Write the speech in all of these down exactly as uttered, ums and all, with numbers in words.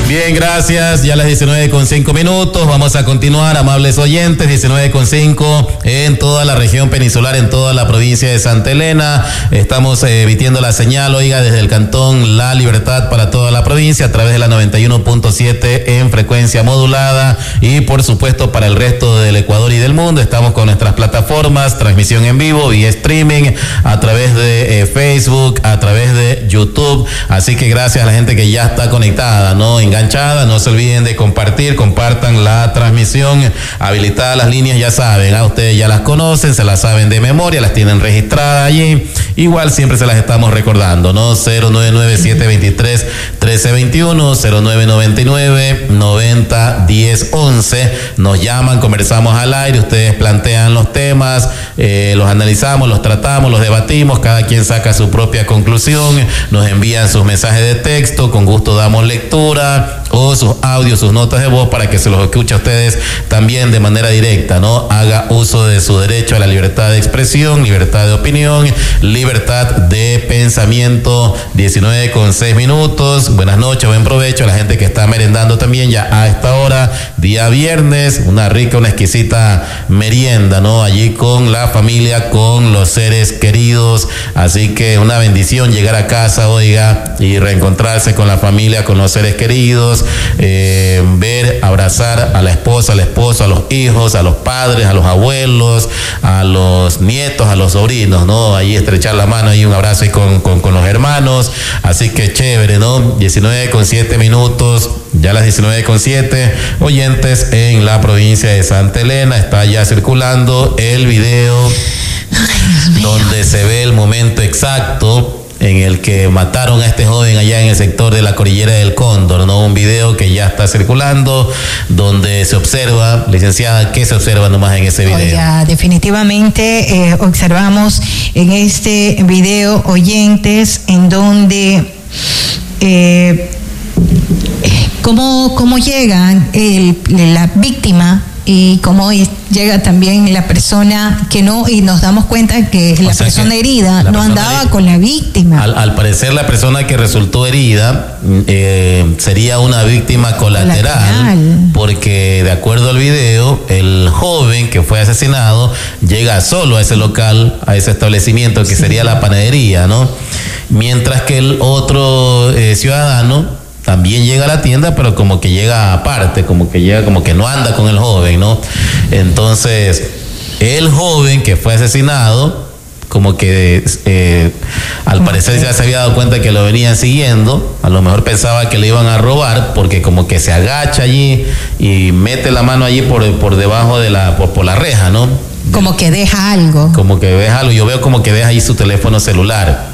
Bien, gracias. Ya las diecinueve con cinco minutos. Vamos a continuar, amables oyentes. diecinueve con cinco en toda la región peninsular, en toda la provincia de Santa Elena. Estamos eh, emitiendo la señal, oiga, desde el cantón La Libertad para toda la provincia a través de la noventa y uno punto siete en frecuencia modulada y por supuesto para el resto del Ecuador y del mundo. Estamos con nuestras plataformas, transmisión en vivo y streaming a través de eh, Facebook, a través de YouTube. Así que gracias a la gente que ya está conectada, ¿no? Enganchada. No se olviden de compartir, compartan la transmisión. Habilitadas las líneas, ya saben, ¿eh? Ustedes ya las conocen, se las saben de memoria, las tienen registradas allí. Igual siempre se las estamos recordando, ¿no? cero nueve nueve siete dos tres uno tres dos uno, cero nueve nueve nueve noventa diez once. Nos llaman, conversamos al aire, ustedes plantean los temas, eh, los analizamos, los tratamos, los debatimos, cada quien saca su propia conclusión, nos envían sus mensajes de texto, con gusto damos lectura, o sus audios, sus notas de voz para que se los escuche a ustedes también de manera directa, ¿no? Haga uso de su derecho a la libertad de expresión, libertad de opinión, libertad de pensamiento. Diecinueve con seis minutos. Buenas noches, buen provecho a la gente que está merendando también ya a esta hora, día viernes, una rica, una exquisita merienda, ¿no? Allí con la familia, con los seres queridos. Así que una bendición llegar a casa, oiga, y reencontrarse con la familia, con los seres queridos, eh, ver, abrazar a la esposa, al esposo, a los hijos, a los padres, a los abuelos, a los nietos, a los sobrinos, ¿no? Ahí estrechar la mano, ahí un abrazo y con, con, con los hermanos. Así que chévere, ¿no? diecinueve con siete minutos, ya las diecinueve con siete. Oyentes en la provincia de Santa Elena, está ya circulando el video. Ay, donde se ve el momento exacto en el que mataron a este joven allá en el sector de la Cordillera del Cóndor, ¿no? Un video que ya está circulando, donde se observa, licenciada, ¿qué se observa nomás en ese video? Oiga, definitivamente eh, observamos en este video, oyentes, en donde eh, cómo, cómo llega el, la víctima y cómo llega también la persona que no, y nos damos cuenta que la persona que herida la no persona andaba herida, con la víctima. Al, al parecer la persona que resultó herida eh, sería una víctima colateral, colateral, porque de acuerdo al video, el joven que fue asesinado llega solo a ese local, a ese establecimiento que sí. sería la panadería, ¿no? Mientras que el otro eh, ciudadano también llega a la tienda, pero como que llega aparte, como que llega, como que no anda con el joven, ¿no? Entonces, el joven que fue asesinado, como que eh, al parecer ya se había dado cuenta que lo venían siguiendo, a lo mejor pensaba que le iban a robar, porque como que se agacha allí y mete la mano allí por, por debajo de la, por, por la reja, ¿no? Como que deja algo. Como que deja algo, yo veo como que deja ahí su teléfono celular.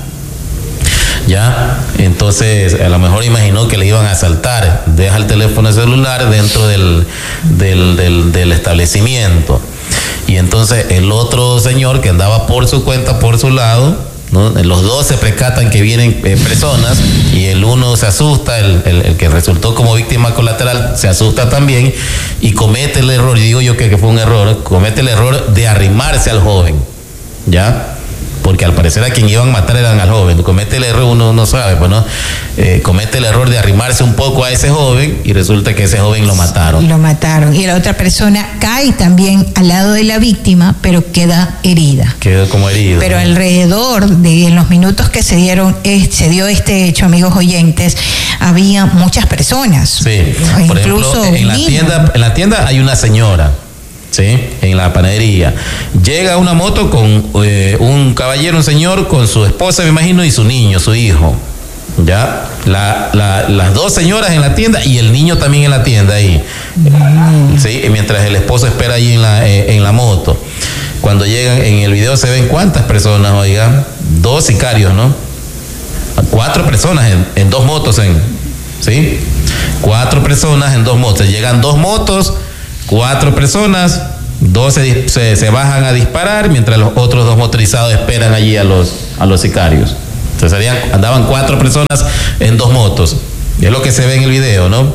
Ya, entonces a lo mejor imaginó que le iban a asaltar, deja el teléfono celular dentro del, del, del, del establecimiento, y entonces el otro señor que andaba por su cuenta, por su lado, ¿no? Los dos se percatan que vienen eh, personas, y el uno se asusta, el, el, el que resultó como víctima colateral se asusta también y comete el error, y digo yo que, que fue un error, comete el error de arrimarse al joven, ¿ya? Porque al parecer a quien iban a matar eran al joven. Comete el error, uno no sabe, pues no, eh, comete el error de arrimarse un poco a ese joven y resulta que ese joven lo mataron. Lo mataron. Y la otra persona cae también al lado de la víctima, pero queda herida. Quedó como herido. Pero alrededor de en los minutos que se dieron, eh, se dio este hecho, amigos oyentes, había muchas personas. Sí. Por incluso ejemplo, en la tienda, en la tienda hay una señora. Sí, en la panadería. Llega una moto con eh, un caballero, un señor, con su esposa, me imagino, y su niño, su hijo. Ya, la, la, las dos señoras en la tienda y el niño también en la tienda ahí. Mm. Sí, mientras el esposo espera ahí en la, eh, en la moto. Cuando llegan, en el video se ven cuántas personas, oigan, dos sicarios, ¿no? Cuatro personas en, en dos motos, en, ¿sí? Cuatro personas en dos motos. Llegan dos motos. Cuatro personas, dos se, se, se bajan a disparar, mientras los otros dos motorizados esperan allí a los, a los sicarios. Entonces serían, andaban cuatro personas en dos motos. Es lo que se ve en el video, ¿no?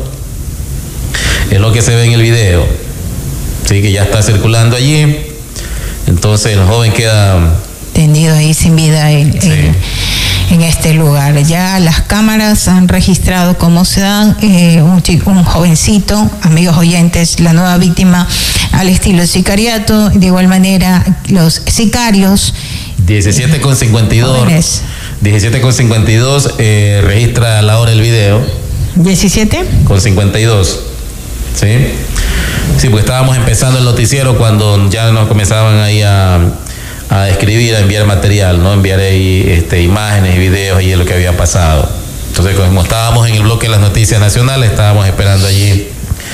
Es lo que se ve en el video. Sí, que ya está circulando allí. Entonces el joven queda tendido ahí sin vida. El, sí. el, en este lugar. Ya las cámaras han registrado cómo se dan eh, un, chico, un jovencito, amigos oyentes, la nueva víctima al estilo sicariato. De igual manera, los sicarios. diecisiete con cincuenta y dos. Jóvenes. diecisiete con cincuenta y dos, eh, registra a la hora el video. diecisiete con cincuenta y dos. ¿Sí? Sí, pues estábamos empezando el noticiero cuando ya nos comenzaban ahí a, a escribir, a enviar material, ¿no? Enviar ahí este, imágenes y videos ahí de lo que había pasado. Entonces, como estábamos en el bloque de las noticias nacionales, estábamos esperando allí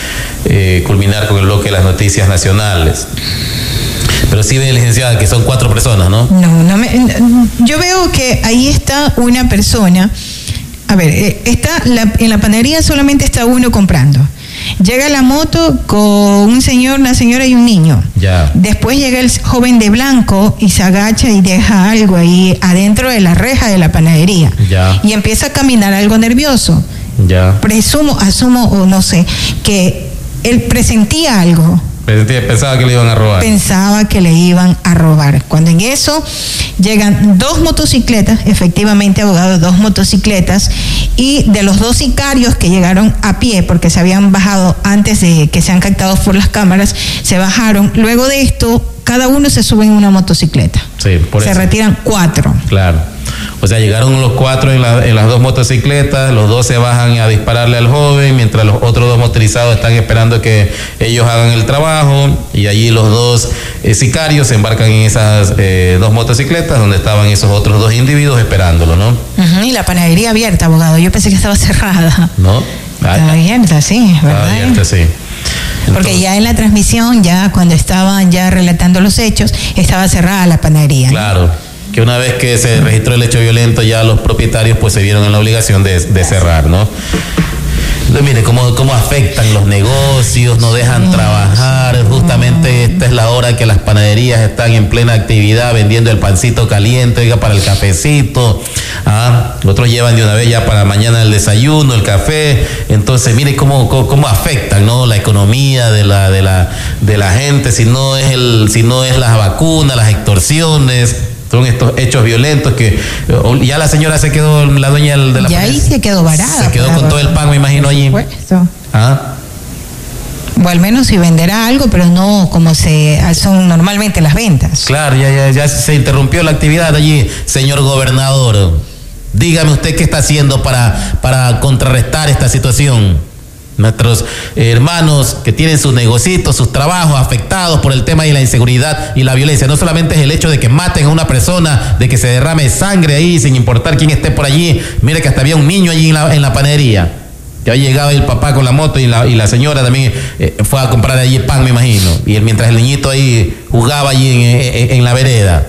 eh, culminar con el bloque de las noticias nacionales. Pero sí ve, licenciada, que son cuatro personas, ¿no? No, no me, yo veo que ahí está una persona. A ver, está la, en la panadería solamente está uno comprando. Llega la moto con un señor, una señora y un niño. Ya. Después llega el joven de blanco y se agacha y deja algo ahí adentro de la reja de la panadería. Ya. Y empieza a caminar algo nervioso. Ya. Presumo, asumo o no sé, que él presentía algo. Pensaba que le iban a robar. Pensaba que le iban a robar. Cuando en eso llegan dos motocicletas, efectivamente, abogado, dos motocicletas, y de los dos sicarios que llegaron a pie, porque se habían bajado antes de que sean captados por las cámaras, se bajaron. Luego de esto, cada uno se sube en una motocicleta. Sí, por se eso. retiran cuatro. Claro. O sea, llegaron los cuatro en, la, en las dos motocicletas, los dos se bajan a dispararle al joven, mientras los otros dos motorizados están esperando que ellos hagan el trabajo, y allí los dos eh, sicarios se embarcan en esas eh, dos motocicletas donde estaban esos otros dos individuos esperándolo, ¿no? Uh-huh, y la panadería abierta, abogado. Yo pensé que estaba cerrada. ¿No? Ah, estaba abierta, sí, ¿verdad? Estaba abierta, sí. Entonces, porque ya en la transmisión, ya cuando estaban ya relatando los hechos, estaba cerrada la panadería, ¿no? Claro, que una vez que se registró el hecho violento, ya los propietarios pues se vieron en la obligación de, de cerrar, ¿no? Entonces, mire cómo, cómo afectan los negocios, no dejan trabajar. Justamente esta es la hora que las panaderías están en plena actividad vendiendo el pancito caliente, oiga, para el cafecito. Ah, otros llevan de una vez ya para mañana el desayuno, el café. Entonces, mire cómo, cómo, cómo afectan, ¿no? La economía de la, de la, de la gente, si no es el, si no es las vacunas, las extorsiones. Son estos hechos violentos que ya la señora se quedó, la dueña de la ya ahí se quedó varada. Se quedó con todo el pan, me imagino, allí. ¿Ah? O al menos si venderá algo, pero no como se son normalmente las ventas. Claro, ya, ya, ya se interrumpió la actividad allí, señor gobernador. Dígame usted qué está haciendo para, para contrarrestar esta situación. Nuestros hermanos que tienen sus negocios, sus trabajos afectados por el tema de la inseguridad y la violencia. No solamente es el hecho de que maten a una persona, de que se derrame sangre ahí sin importar quién esté por allí. Mire que hasta había un niño allí en la, en la panadería. Ya llegaba el papá con la moto y la, y la señora también eh, fue a comprar allí pan, me imagino. Y él, mientras el niñito ahí jugaba allí en, en, en la vereda.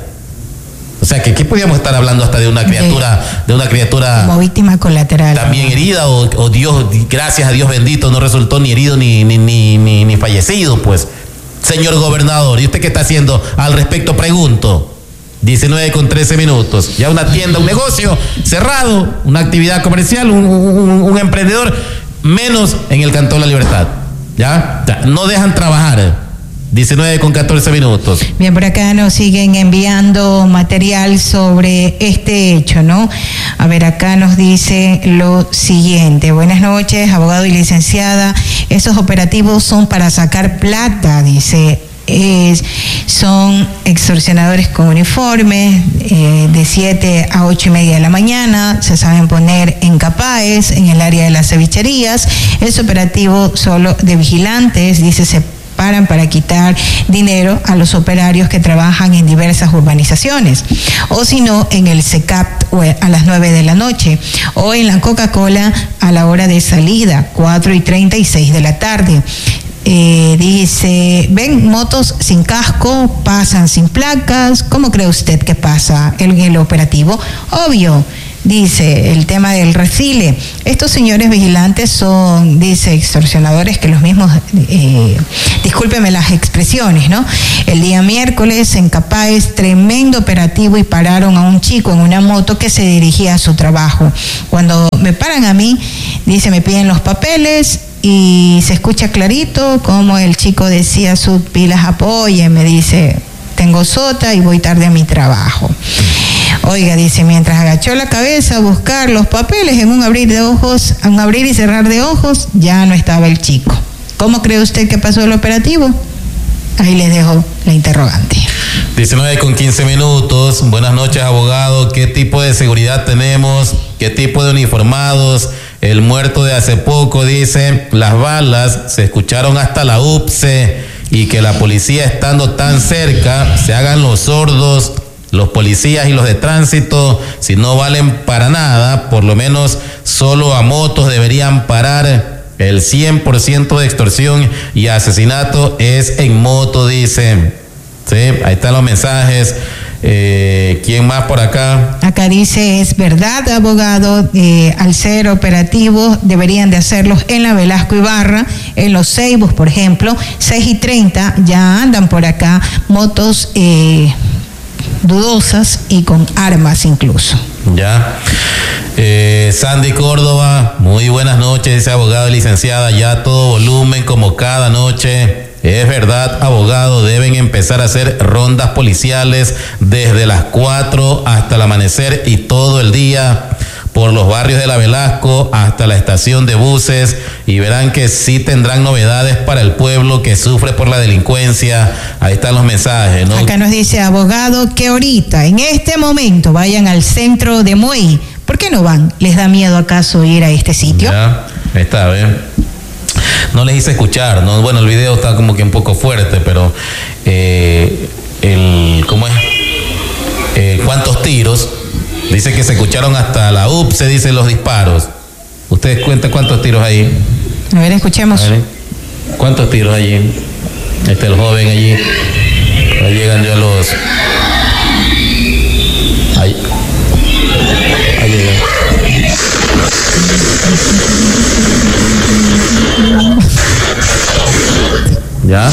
O sea, que ¿qué podíamos estar hablando hasta de una criatura, de, de una criatura como víctima colateral, también herida, o, o Dios, gracias a Dios bendito, no resultó ni herido ni, ni, ni, ni, ni fallecido, pues. Señor gobernador, ¿y usted qué está haciendo al respecto? Pregunto. diecinueve con trece minutos. Ya una tienda, un negocio cerrado, una actividad comercial, un, un, un emprendedor, menos en el Cantón La Libertad. ¿Ya? Ya no dejan trabajar. diecinueve con catorce minutos. Bien, por acá nos siguen enviando material sobre este hecho, ¿no? A ver, acá nos dice lo siguiente. Buenas noches, abogado y licenciada. Esos operativos son para sacar plata, dice. Es, son extorsionadores con uniformes eh, de siete a ocho y media de la mañana. Se saben poner en Capaes, en el área de las cevicherías. Es operativo solo de vigilantes, dice, se paran para quitar dinero a los operarios que trabajan en diversas urbanizaciones, o si no en el C E C A P a las nueve de la noche, o en la Coca-Cola a la hora de salida, cuatro y treinta y seis de la tarde. Eh, dice, ven motos sin casco, pasan sin placas. ¿Cómo cree usted que pasa en el operativo? Obvio. Dice, el tema del refile. Estos señores vigilantes son, dice, extorsionadores que los mismos, eh, discúlpeme las expresiones, ¿no? El día miércoles en Capaes, tremendo operativo, y pararon a un chico en una moto que se dirigía a su trabajo. Cuando me paran a mí, dice, me piden los papeles y se escucha clarito como el chico decía sus pilas, apoyen, me dice, tengo sota y voy tarde a mi trabajo. Oiga, dice, mientras agachó la cabeza a buscar los papeles en un abrir de ojos, un abrir y cerrar de ojos, ya no estaba el chico. ¿Cómo cree usted que pasó el operativo? Ahí les dejo la interrogante. diecinueve con quince minutos. Buenas noches, abogado. ¿Qué tipo de seguridad tenemos? ¿Qué tipo de uniformados? El muerto de hace poco dice, las balas se escucharon hasta la U P C E y que la policía estando tan cerca se hagan los sordos. Los policías y los de tránsito, si no valen para nada, por lo menos solo a motos deberían parar. El cien por ciento de extorsión y asesinato es en moto, dice. Sí, ahí están los mensajes. Eh, ¿Quién más por acá? Acá dice, es verdad, abogado, eh, al ser operativos deberían de hacerlos en la Velasco Ibarra, en los Ceibos, por ejemplo, seis y treinta, ya andan por acá motos eh, dudosas y con armas incluso. Ya. Eh, Sandy Córdoba, muy buenas noches, dice abogado y licenciada, ya todo volumen como cada noche. Es verdad, abogado, deben empezar a hacer rondas policiales desde las cuatro hasta el amanecer y todo el día por los barrios de la Velasco hasta la estación de buses y verán que sí tendrán novedades para el pueblo que sufre por la delincuencia. Ahí están los mensajes, ¿no? Acá nos dice, abogado, que ahorita, en este momento, vayan al centro de Moey. ¿Por qué no van? ¿Les da miedo acaso ir a este sitio? Ya, está bien. No les hice escuchar, ¿no? Bueno, el video está como que un poco fuerte, pero eh, el, ¿cómo es? Eh, ¿Cuántos tiros? Dice que se escucharon hasta la U P C E, dicen los disparos. ¿Ustedes cuentan cuántos tiros hay? A ver, escuchemos. A ver, ¿cuántos tiros allí? Ahí está el joven allí. Ahí llegan ya los... Ahí. Ahí llegan. ¿Ya?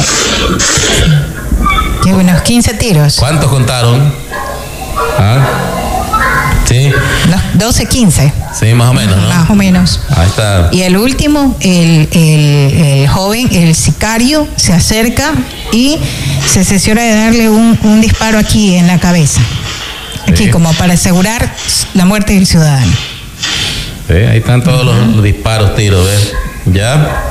Qué buenos, quince tiros. ¿Cuántos contaron? ¿Ah? Sí. doce, quince. Sí, más o menos, ¿no? Más o menos. Ahí está. Y el último, el, el, el joven, el sicario, se acerca y se cerciora de darle un, un disparo aquí en la cabeza. Aquí, sí, como para asegurar la muerte del ciudadano. Sí, ahí están todos uh-huh. los, los disparos, tiros, ¿ves? ¿Ya?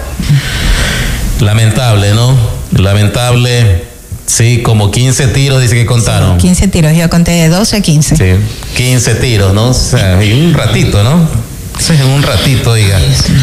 Lamentable, ¿no? Lamentable. Sí, como quince tiros dice que contaron. Sí, quince tiros, yo conté de doce a quince. Sí, quince tiros, ¿no? O sea, y un ratito, ¿no? Sí, en un ratito, diga.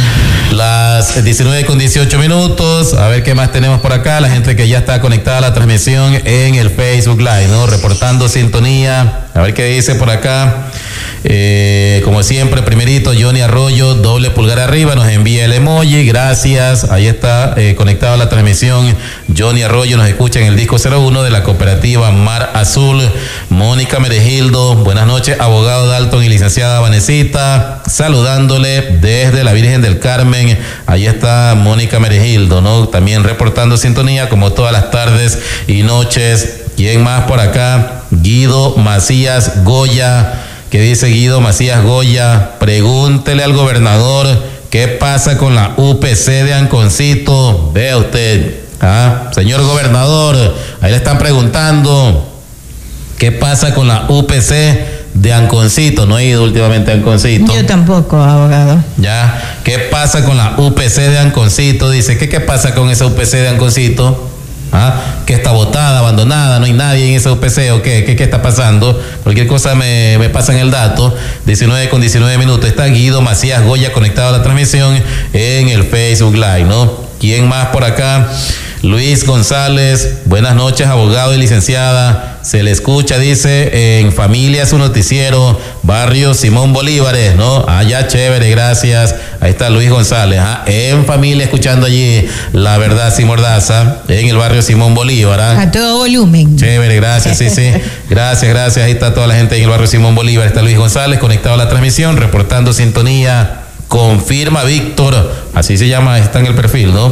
Las diecinueve con dieciocho minutos, a ver qué más tenemos por acá. La gente que ya está conectada a la transmisión en el Facebook Live, ¿no? Reportando sintonía. A ver qué dice por acá. Eh, como siempre, primerito, Johnny Arroyo, doble pulgar arriba, nos envía el emoji, gracias, ahí está eh, conectado a la transmisión. Johnny Arroyo nos escucha en el disco cero uno de la cooperativa Mar Azul. Mónica Merejildo, buenas noches, abogado Dalton y licenciada Vanesita, saludándole desde la Virgen del Carmen. Ahí está Mónica Merejildo, ¿no? También reportando sintonía como todas las tardes y noches. ¿Quién más por acá? Guido Macías Goya. ¿Qué dice Guido Macías Goya? Pregúntele al gobernador qué pasa con la U P C de Anconcito. Vea usted, ah, señor gobernador, ahí le están preguntando qué pasa con la U P C de Anconcito. No he ido últimamente a Anconcito. Yo tampoco, abogado. Ya, ¿qué pasa con la U P C de Anconcito? Dice, ¿qué, qué pasa con esa U P C de Anconcito? ¿Ah? Que está botada, abandonada, no hay nadie en esa U P C o qué, qué, qué está pasando. Cualquier cosa me, me pasan el dato. diecinueve con diecinueve minutos. Está Guido Macías Goya conectado a la transmisión en el Facebook Live, ¿no? ¿Quién más por acá? Luis González, buenas noches, abogado y licenciada. Se le escucha, dice, en Familia su noticiero, barrio Simón Bolívares, ¿no? Ah, ya, chévere, gracias. Ahí está Luis González, ¿ah? En Familia, escuchando allí La Verdad Sin Mordaza, en el barrio Simón Bolívar, ¿ah? A todo volumen. Chévere, gracias, sí, sí. Gracias, gracias. Ahí está toda la gente en el barrio Simón Bolívar. Está Luis González conectado a la transmisión, reportando sintonía. Confirma Víctor, así se llama, está en el perfil, ¿no?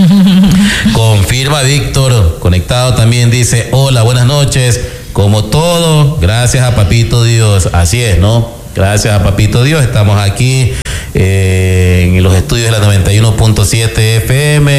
Confirma Víctor, conectado también, dice, hola, buenas noches, como todo, gracias a Papito Dios, así es, ¿no? Gracias a Papito Dios, estamos aquí eh, en los estudios de la noventa y uno punto siete F M,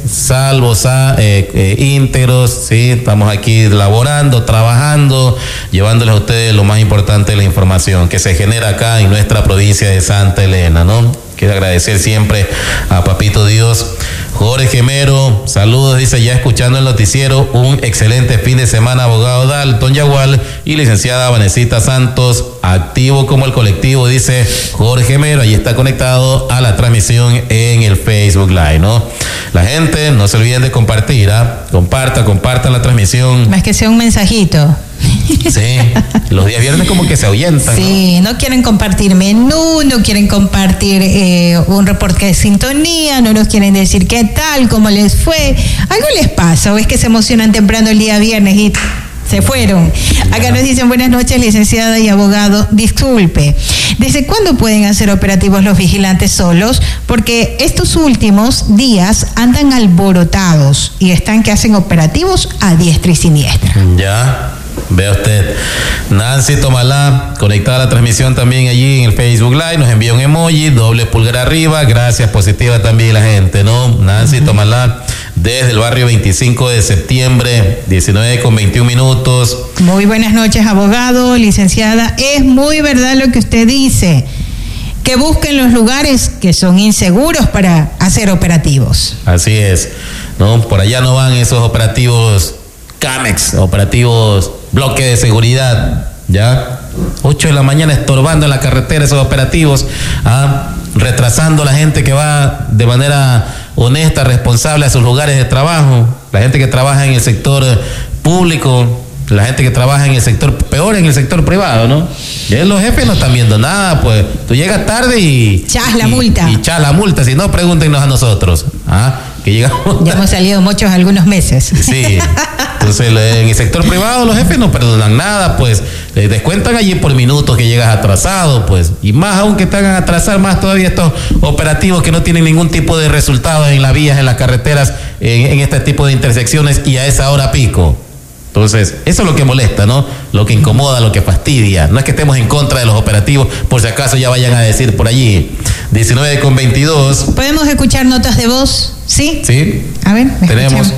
salvos, eh, eh, íntegros, sí, estamos aquí laborando, trabajando, llevándoles a ustedes lo más importante de la información que se genera acá en nuestra provincia de Santa Elena, ¿no? Quiero agradecer siempre a Papito Dios. Jorge Mero, saludos, dice, ya escuchando el noticiero, un excelente fin de semana, abogado Dalton Yagual y licenciada Vanesita Santos, activo como el colectivo, dice Jorge Mero, ahí está conectado a la transmisión en el Facebook Live, ¿no? La gente, no se olviden de compartir, ¿ah? Comparta, compartan la transmisión. Más que sea un mensajito. Sí, los días viernes como que se ahuyentan. Sí, no, no quieren compartir menú, no quieren compartir eh, un reporte de sintonía, no nos quieren decir qué tal, cómo les fue. Algo les pasa, o es que se emocionan temprano el día viernes y se fueron. Acá nos dicen, buenas noches, licenciada y abogado. Disculpe, ¿desde cuándo pueden hacer operativos los vigilantes solos? Porque estos últimos días andan alborotados y están que hacen operativos a diestra y siniestra. Ya. Vea usted, Nancy Tomalá, conectada a la transmisión también allí en el Facebook Live, nos envía un emoji, doble pulgar arriba, gracias, positiva también la gente, ¿no? Nancy uh-huh. Tomalá, desde el barrio veinticinco de septiembre, diecinueve con veintiún minutos. Muy buenas noches, abogado, licenciada, es muy verdad lo que usted dice, que busquen los lugares que son inseguros para hacer operativos. Así es, ¿no? Por allá no van esos operativos Camex, operativos bloque de seguridad, ¿ya? ocho de la mañana estorbando en la carretera esos operativos, ¿ah? Retrasando a la gente que va de manera honesta, responsable a sus lugares de trabajo, la gente que trabaja en el sector público, la gente que trabaja en el sector, peor en el sector privado, ¿no? Y los jefes no están viendo nada, pues tú llegas tarde y... Chas la y, multa. Y chas la multa, si no, pregúntenos a nosotros, ¿ah? Que llegamos... Ya hemos salido muchos algunos meses. Sí, entonces en el sector privado los jefes no perdonan nada, pues les descuentan allí por minutos que llegas atrasado, pues, y más aún que te hagan atrasar más todavía estos operativos que no tienen ningún tipo de resultados en las vías, en las carreteras, en, en este tipo de intersecciones y a esa hora pico. Entonces, eso es lo que molesta, ¿no? Lo que incomoda, lo que fastidia. No es que estemos en contra de los operativos, por si acaso ya vayan a decir por allí. diecinueve con veintidós. ¿Podemos escuchar notas de voz? ¿Sí? Sí. A ver, tenemos.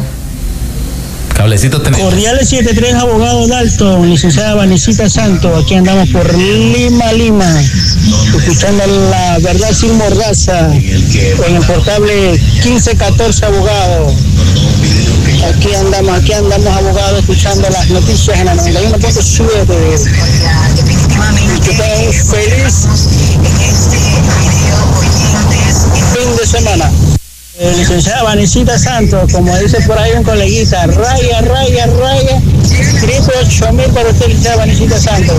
Cablecito tenemos. Cordiales setenta y tres, abogado Dalton, licenciada Vanesita Santos. Aquí andamos por Lima, Lima, escuchando la verdad sin mordaza en el portable quince catorce, abogado. Aquí andamos, aquí andamos, abogado, escuchando las noticias en la noventa y uno punto siete. Y que tengan feliz fin de semana. Eh, licenciada Vanesita Santos, como dice por ahí un coleguita, raya, raya, raya, triple ocho mil para usted, licenciada Vanesita Santos.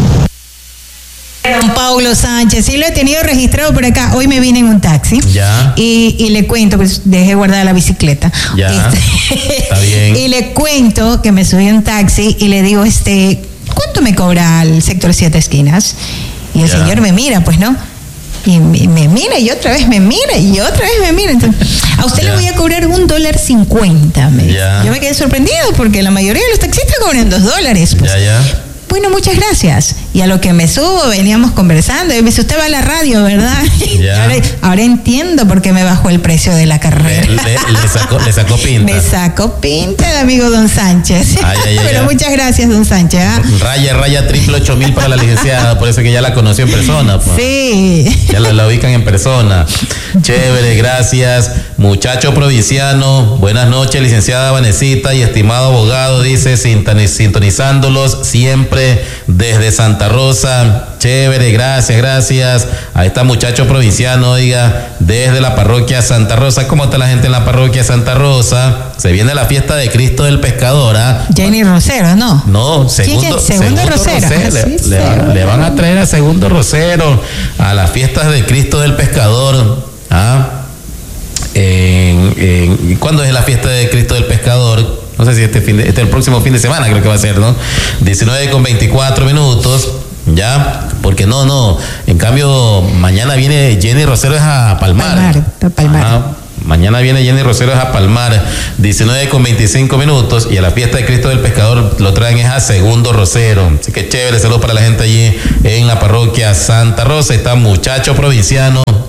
Don Paulo Sánchez, sí lo he tenido registrado por acá. Hoy me vine en un taxi. Ya. Y, y le cuento, pues dejé guardada la bicicleta. Ya. Este, está bien. Y le cuento que me subí a un taxi y le digo, este, ¿cuánto me cobra el sector Siete Esquinas? Y el ya. señor me mira, pues, ¿no? Y me, me mira y otra vez me mira y otra vez me mira. Entonces, a usted ya. le voy a cobrar un dólar cincuenta. Me Yo me quedé sorprendido porque la mayoría de los taxistas cobran dos dólares. Pues. Ya, ya. Bueno, muchas gracias. Y a lo que me subo, veníamos conversando. Y me dice, usted va a la radio, ¿verdad? Ahora, ahora entiendo por qué me bajó el precio de la carrera. Le, le, le, sacó, le sacó pinta. Me sacó pinta el amigo don Sánchez. Ay, ay, ay, Pero ay. muchas gracias, don Sánchez. ¿eh? Raya, raya, triple ocho mil para la licenciada. Por eso que ya la conoció en persona. Pues. Sí. Ya la, la ubican en persona. Chévere, gracias. Muchacho provinciano, buenas noches, licenciada Vanesita y estimado abogado, dice, sintonizándolos siempre desde Santa Rosa. Chévere, gracias, gracias. Ahí está muchacho provinciano, oiga, desde la parroquia Santa Rosa. ¿Cómo está la gente en la parroquia Santa Rosa? Se viene la fiesta de Cristo del Pescador, ¿ah? Jenny Rosero, ¿no? No, segundo, sí, segundo, segundo Rosero. Rosero. Ah, le, sí, le, le van a traer a segundo Rosero a las fiestas de Cristo del Pescador, ¿ah? En, en, ¿Cuándo es la fiesta de Cristo del Pescador? No sé si este fin de, este el próximo fin de semana creo que va a ser, ¿no? diecinueve con veinticuatro minutos, ya, porque no, no, en cambio mañana viene Jenny Rosero es a Palmar. Palmar, a Palmar. Ajá. Mañana viene Jenny Rosero es a Palmar, diecinueve con veinticinco minutos, y a la fiesta de Cristo del Pescador lo traen es a Segundo Rosero. Así que chévere, saludos para la gente allí en la parroquia Santa Rosa. Está muchacho provinciano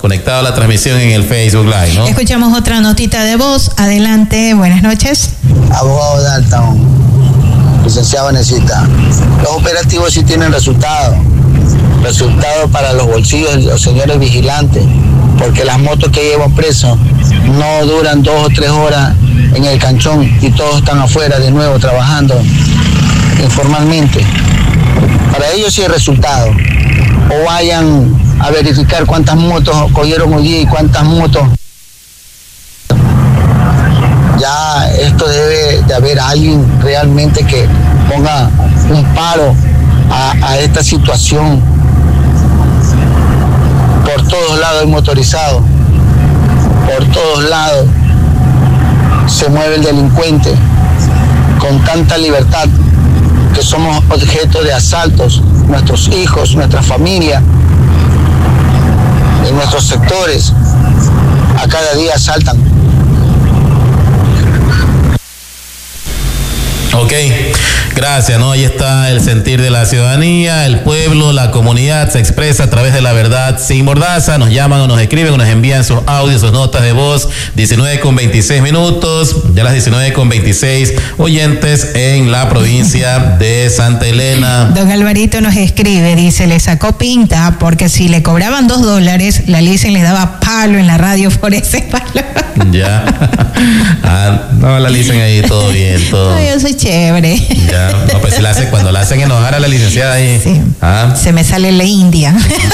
conectado a la transmisión en el Facebook Live, ¿no? Escuchamos otra notita de voz. Adelante, buenas noches. Abogado Dalton, licenciado Vanesita, los operativos sí tienen resultados, resultados para los bolsillos de los señores vigilantes, porque las motos que llevan presos no duran dos o tres horas en el canchón y todos están afuera de nuevo trabajando informalmente. Para ellos sí hay resultados. O vayan a verificar cuántas motos cogieron hoy día y cuántas motos. Ya esto debe de haber alguien realmente que ponga un paro a, a esta situación. Por todos lados hay motorizados, por todos lados se mueve el delincuente con tanta libertad que somos objeto de asaltos, nuestros hijos, nuestra familia, en nuestros sectores, a cada día asaltan. Ok, gracias, ¿no? Ahí está el sentir de la ciudadanía, el pueblo, la comunidad se expresa a través de la verdad sin mordaza. Nos llaman o nos escriben o nos envían sus audios, sus notas de voz. diecinueve con veintiséis minutos, ya las diecinueve con veintiséis oyentes en la provincia de Santa Elena. Don Alvarito nos escribe, dice, le sacó pinta porque si le cobraban dos dólares, la Licen les daba palo en la radio por ese palo. Ya. Ah, no, la Licen ahí todo bien, todo. No, yo soy chévere. Ya, no, pues si la hacen, cuando la hacen enojar a la licenciada ahí. Sí. ¿Ah? Se me sale la India.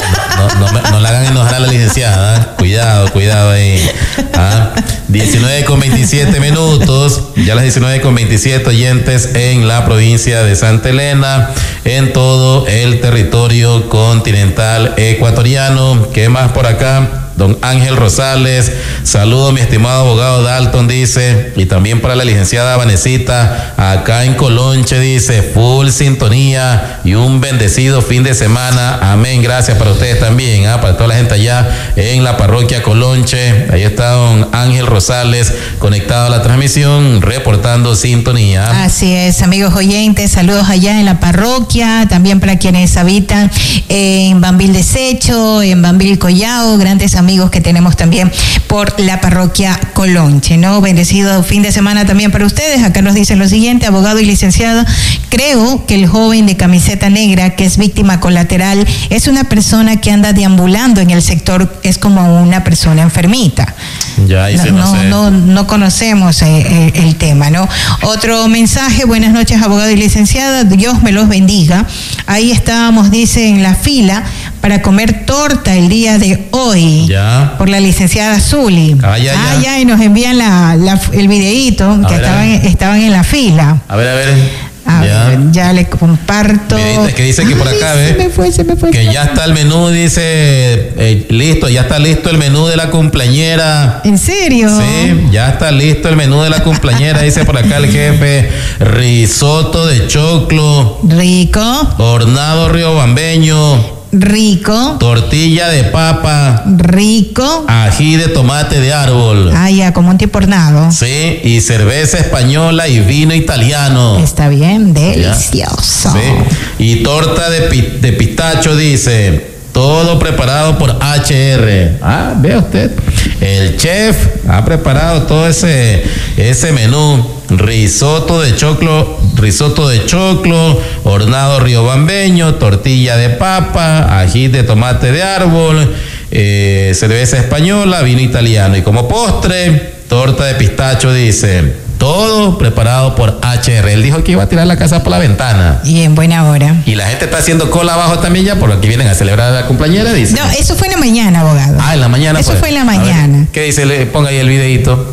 No, no, no, no la hagan enojar a la licenciada. ¿Ah? Cuidado, cuidado ahí. ¿Ah? diecinueve con veintisiete minutos, ya las diecinueve con veintisiete oyentes en la provincia de Santa Elena, en todo el territorio continental ecuatoriano. ¿Qué más por acá? Don Ángel Rosales, saludo mi estimado abogado Dalton, dice, y también para la licenciada Vanesita, acá en Colonche, dice, full sintonía y un bendecido fin de semana, amén, gracias para ustedes también, ¿eh? Para toda la gente allá en la parroquia Colonche, ahí está don Ángel Rosales, conectado a la transmisión, reportando sintonía. Así es, amigos oyentes, saludos allá en la parroquia, también para quienes habitan en Bambil Desecho, en Bambil Collao, grandes amigos amigos que tenemos también por la parroquia Colonche, ¿no? Bendecido fin de semana también para ustedes. Acá nos dicen lo siguiente, abogado y licenciado, creo que el joven de camiseta negra que es víctima colateral es una persona que anda deambulando en el sector, es como una persona enfermita. Ya, ahí no, sí, no, no, sé. no, no conocemos eh, eh, el tema, ¿no? Otro mensaje, buenas noches, abogado y licenciada, Dios me los bendiga. Ahí estábamos, dice, en la fila para comer torta el día de hoy. Ya. Por la licenciada Zuli. Ah, ya, ah, ya. ya, y nos envían la, la, el videíto que ver, estaban, estaban en la fila. A ver, a ver. A ya. ver, ya le comparto. Videíto que dice que por acá, Ay, ¿ves? Se me fue, se me fue. Que ya está el menú, dice, eh, listo, ya está listo el menú de la cumpleañera. ¿En serio? Sí, ya está listo el menú de la cumpleañera, dice por acá el jefe. Risotto de choclo. Rico. Hornado riobambeño. Rico. Tortilla de papa. Rico. Ají de tomate de árbol. Ah, ya, como un tipo hornado. Sí, y cerveza española y vino italiano. Está bien, delicioso. Sí, y torta de, pi, de pistacho, dice. Todo preparado por H R. Ah, vea usted. El chef ha preparado todo ese, ese menú. Risotto de choclo, risotto de choclo, hornado riobambeño, tortilla de papa, ají de tomate de árbol, eh, cerveza española, vino italiano. Y como postre, torta de pistacho, dice. Todo preparado por H R. Él dijo que iba a tirar la casa por la ventana. Y en buena hora. Y la gente está haciendo cola abajo también ya por lo que vienen a celebrar la cumpleañera, dice. No, eso fue en la mañana, abogado. Ah, en la mañana. Eso pues. fue en la A mañana. ver, ¿qué dice? Le ponga ahí el videito.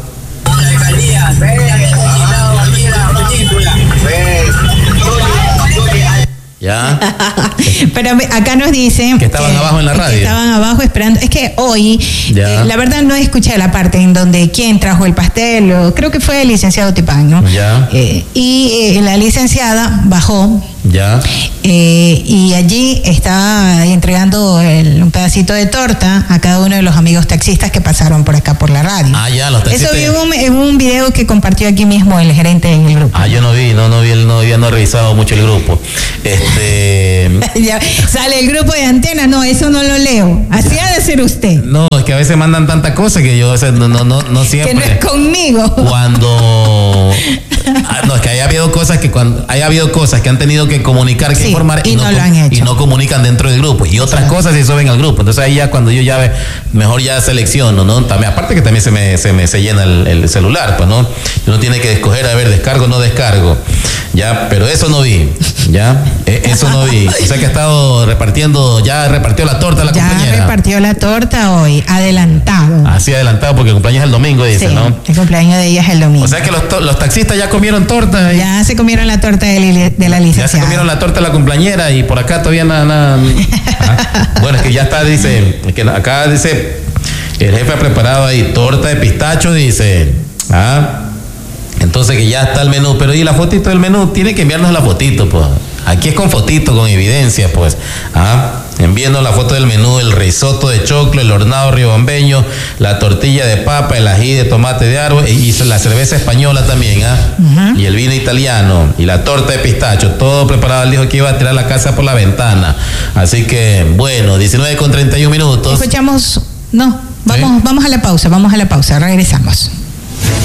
Ya. Pero acá nos dicen que estaban que, abajo en la radio. Que estaban abajo esperando. Es que hoy, eh, la verdad no escuché la parte en donde quién trajo el pastel, o creo que fue el licenciado Tipán, ¿no? Ya. Eh, y eh, la licenciada bajó Ya. Eh, y allí estaba entregando el, un pedacito de torta a cada uno de los amigos taxistas que pasaron por acá por la radio. Ah, ya, los taxistas. Eso vi en un, en un video que compartió aquí mismo el gerente en el grupo. Ah, yo no vi, no, no vi, no, ya no he revisado mucho el grupo. Este. Ya, sale el grupo de Antena, no, eso no lo leo. Así ya. Ha de ser usted. No, es que a veces mandan tanta cosa que yo, o sea, no, no, no, no siempre. Que no es conmigo. Cuando. Ah, no, es que haya habido cosas que cuando haya habido cosas que han tenido que comunicar, que sí, informar y, y, no no, lo han hecho. y no comunican dentro del grupo. Y otras sí. cosas se suben al grupo. Entonces ahí ya cuando yo ya ve, mejor ya selecciono, ¿no? También, aparte que también se me, se me se llena el, el celular, pues, ¿no? Uno tiene que escoger, a ver, descargo o no descargo. Ya, pero eso no vi, ya, eh, eso no vi. O sea que ha estado repartiendo, ya repartió la torta a la ya compañera. Ya repartió la torta hoy, adelantado. Así adelantado porque el cumpleaños es el domingo, dice, sí, ¿no? El cumpleaños de ella es el domingo. O sea que los, los taxistas ya comieron torta. Y ya se comieron la torta de, de la licenciada. Ya se comieron la torta de la cumpleañera y por acá todavía nada, nada. Ah, bueno, es que ya está, dice, es que acá dice, el jefe ha preparado ahí torta de pistacho, dice, ah. Entonces que ya está el menú, pero y la fotito del menú, tiene que enviarnos la fotito, pues. Aquí es con fotito, con evidencia, pues. Ah, enviando la foto del menú, el risotto de choclo, el hornado riobambeño, la tortilla de papa, el ají de tomate de árbol y la cerveza española también, ¿ah? Uh-huh. Y el vino italiano y la torta de pistacho, todo preparado. Él dijo que iba a tirar la casa por la ventana. Así que, bueno, diecinueve con treinta y un minutos. Escuchamos, no, vamos, ¿sí? vamos a la pausa, vamos a la pausa, regresamos.